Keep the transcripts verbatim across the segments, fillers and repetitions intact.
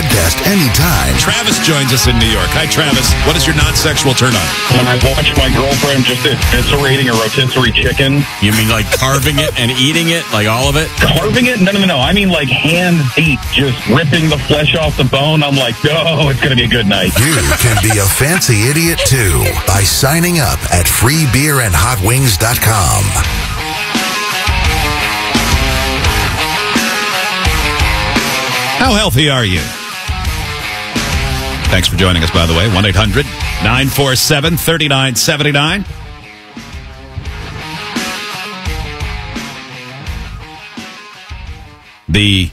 podcast anytime. Travis joins us in New York. Hi, Travis. What is your non-sexual turn on? When I watch my girlfriend just eviscerating a rotisserie chicken. You mean like carving it and eating it? Like all of it? Carving it? No, no, no. I mean like hand deep, just ripping the flesh off the bone. I'm like, oh, it's going to be a good night. You can be a fancy idiot too by signing up at free beer and hot wings dot com. How healthy are you? Thanks for joining us, by the way. one eight hundred nine four seven three nine seven nine. The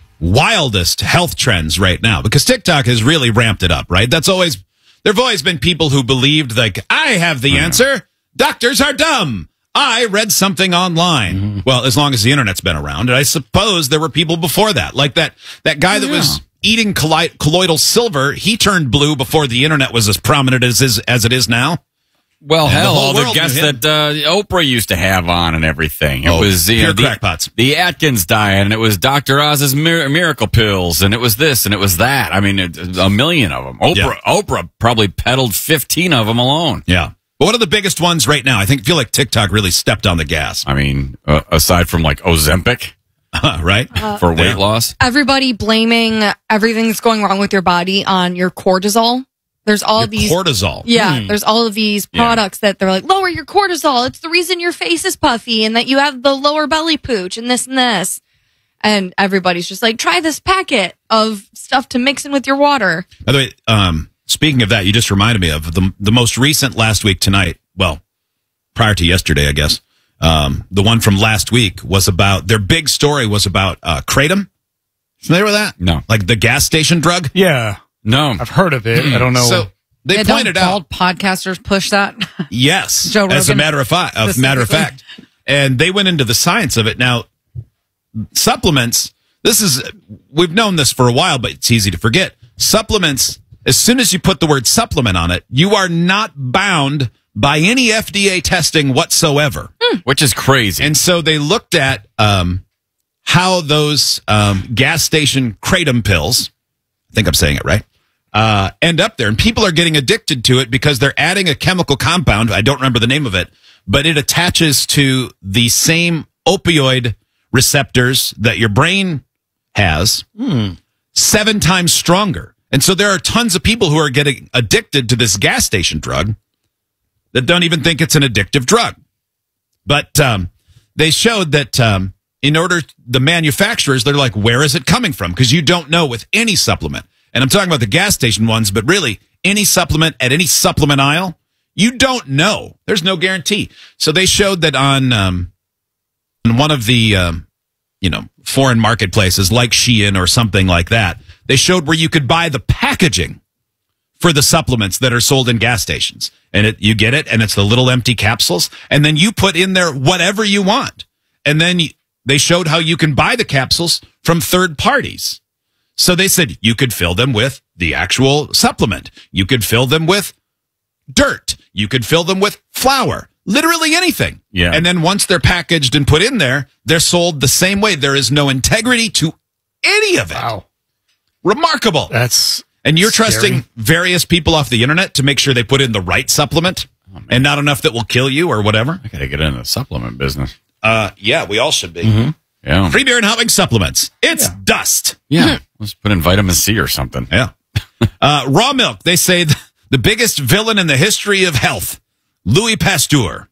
wildest health trends right now, because TikTok has really ramped it up, right? That's always, there have always been people who believed, like, I have the answer. Doctors are dumb. I read something online. Mm-hmm. Well, as long as the internet's been around. And I suppose there were people before that. Like that that guy that yeah. was eating colli- colloidal silver, he turned blue before the internet was as prominent as is, as it is now. Well, and hell, the all the guests that uh, Oprah used to have on and everything. It oh, was you pure know, the, crackpots. The Atkins diet, and it was Doctor Oz's mir- miracle pills, and it was this, and it was that. I mean, it, a million of them. Oprah, yeah. Oprah probably peddled fifteen of them alone. Yeah. But what are the biggest ones right now? I think feel like TikTok really stepped on the gas. I mean, uh, aside from like Ozempic, uh, right? Uh, for weight yeah. loss. Everybody blaming everything that's going wrong with your body on your cortisol. There's all your these cortisol. Yeah, hmm. there's all of these products yeah. that they're like, lower your cortisol. It's the reason your face is puffy and that you have the lower belly pooch and this and this. And everybody's just like, try this packet of stuff to mix in with your water. By the way, um, speaking of that, you just reminded me of the the most recent last week tonight. Well, prior to yesterday, I guess. Um, the one from last week was about, their big story was about uh, Kratom. Familiar with that? No. Like the gas station drug? Yeah. No. I've heard of it. I don't know. So they yeah, pointed don't out. podcasters push that? Yes. Joe Rogan, as a matter of, fi- of matter of fact. And they went into the science of it. Now, supplements, this is, we've known this for a while, but it's easy to forget. Supplements, as soon as you put the word supplement on it, you are not bound by any F D A testing whatsoever. Mm. Which is crazy. And so they looked at um, how those um, gas station Kratom pills, I think I'm saying it right, uh, end up there. And people are getting addicted to it because they're adding a chemical compound. I don't remember the name of it, but it attaches to the same opioid receptors that your brain has, mm. seven times stronger. And so there are tons of people who are getting addicted to this gas station drug that don't even think it's an addictive drug. But um, they showed that um, in order, the manufacturers, they're like, where is it coming from? Because you don't know with any supplement. And I'm talking about the gas station ones, but really any supplement at any supplement aisle, you don't know. There's no guarantee. So they showed that on, um, on one of the, um, you know, foreign marketplaces like Shein or something like that, they showed where you could buy the packaging for the supplements that are sold in gas stations. And it, you get it, and it's the little empty capsules, and then you put in there whatever you want. And then you, they showed how you can buy the capsules from third parties. So they said you could fill them with the actual supplement. You could fill them with dirt. You could fill them with flour. Literally anything. Yeah. And then once they're packaged and put in there, they're sold the same way. There is no integrity to any of it. Wow. Remarkable. That's And you're scary. trusting various people off the internet to make sure they put in the right supplement oh, and not enough that will kill you or whatever? I got to get into the supplement business. Uh, yeah, we all should be. Mm-hmm. Yeah. Free beer and hot wing supplements. It's Yeah. dust. Yeah. Let's put in vitamin C or something. Yeah. uh, raw milk. They say th- the biggest villain in the history of health, Louis Pasteur.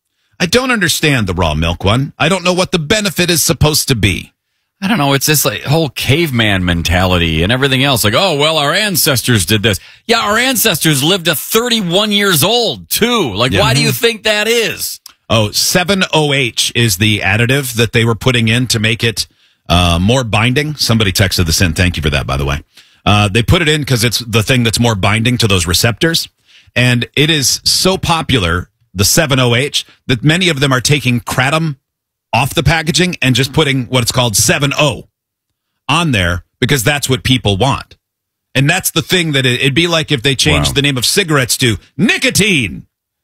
I don't understand the raw milk one. I don't know what the benefit is supposed to be. I don't know. It's this like whole caveman mentality and everything else. Like, oh, well, our ancestors did this. Yeah, our ancestors lived to thirty-one years old, too. Like, Yeah. why do you think that is? Oh, seven O H is the additive that they were putting in to make it uh, more binding. Somebody texted this in. Thank you for that, by the way. Uh, they put it in because it's the thing that's more binding to those receptors. And it is so popular, the seven O H, that many of them are taking kratom off the packaging and just putting what's called seven O on there because that's what people want. And that's the thing that it, it'd be like if they changed Wow. the name of cigarettes to nicotine.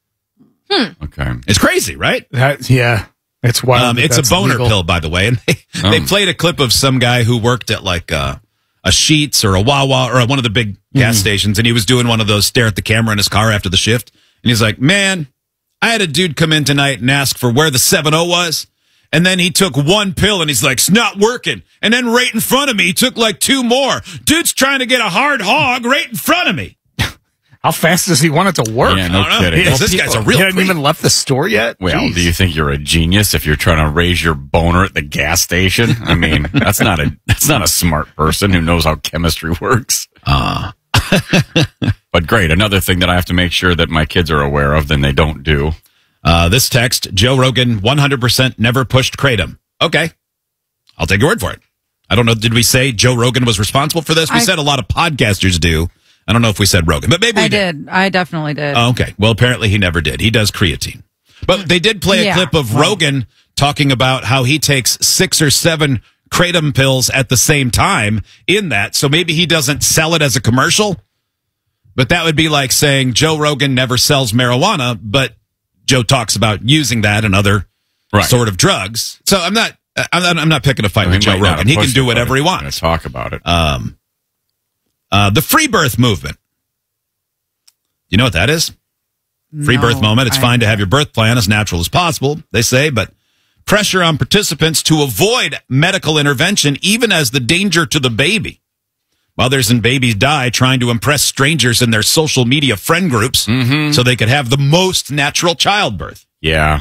Hmm. Okay. It's crazy, right? That, yeah. It's wild. Um, that it's a that's boner legal. pill, by the way. And they, Oh. they played a clip of some guy who worked at like uh, a Sheetz or a Wawa or a, one of the big gas stations, and he was doing one of those stare at the camera in his car after the shift. And he's like, man, I had a dude come in tonight and ask for where the seven oh was. And then he took one pill and he's like, it's not working. And then right in front of me, he took like two more. Dude's trying to get a hard hog right in front of me. How fast does he want it to work? Yeah, no I don't know. kidding. Yes, this guy's a real He hasn't creep. even left the store yet? Well, Jeez. do you think you're a genius if you're trying to raise your boner at the gas station? I mean, that's not a that's not a smart person who knows how chemistry works. Uh, But great, another thing that I have to make sure that my kids are aware of, then they don't do. uh, this text, Joe Rogan, one hundred percent never pushed Kratom. Okay. I'll take your word for it. I don't know. Did we say Joe Rogan was responsible for this? We I- said a lot of podcasters do. I don't know if we said Rogan, but maybe we I did. I definitely did. Oh, okay. Well, apparently he never did. He does creatine. But they did play a Yeah. clip of Rogan talking about how he takes six or seven Kratom pills at the same time in that. So maybe he doesn't sell it as a commercial. But that would be like saying Joe Rogan never sells marijuana, but Joe talks about using that and other Right. sort of drugs. So I'm not, I'm not, I'm not picking a fight He with Joe might not Rogan. have He can pushed do it, whatever but he I'm gonna wants. Talk about it. Um, uh, the free birth movement. You know what that is? Free No, birth moment. It's I- fine to have your birth plan as natural as possible, they say, but pressure on participants to avoid medical intervention, even as the danger to the baby. Mothers and babies die trying to impress strangers in their social media friend groups so they could have the most natural childbirth. Yeah.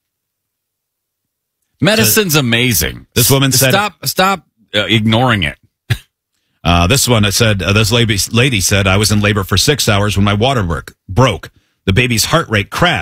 Medicine's amazing. This woman said- Stop, stop uh, ignoring it. Uh, this one, it said, uh, this lady, lady said, I was in labor for six hours when my water work broke. The baby's heart rate crashed.